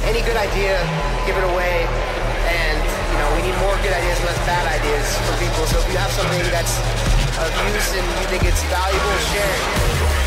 any good idea, give it away. And, you know, we need more good ideas and less bad ideas for people. So if you have something that's of use and you think it's valuable, share it.